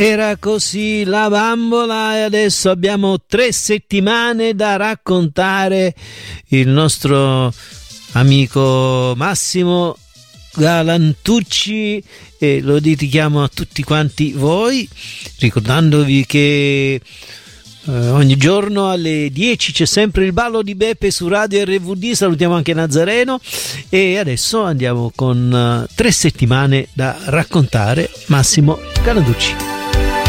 Era così la bambola e adesso abbiamo 3 settimane da raccontare. Il nostro amico Massimo Galantucci, e lo dedichiamo a tutti quanti voi, ricordandovi che ogni giorno alle 10 c'è sempre il ballo di Beppe su Radio RVD. Salutiamo anche Nazareno e adesso andiamo con 3 settimane da raccontare. Massimo Galantucci.